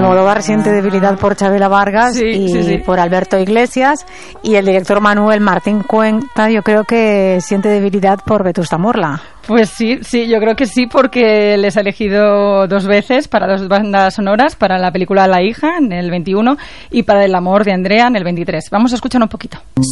Almodóvar siente debilidad por Chabela Vargas y por Alberto Iglesias, y el director Manuel Martín Cuenca yo creo que siente debilidad por Vetusta Morla. Pues sí, yo creo que sí, porque les ha elegido 2 veces para 2 bandas sonoras, para la película La hija en el 21 y para El amor de Andrea en el 23. Vamos a escuchar un poquito.